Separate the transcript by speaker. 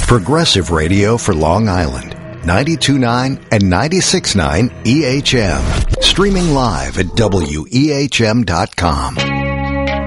Speaker 1: Progressive Radio for Long Island. 92.9 and 96.9 EHM. Streaming live at WEHM.com.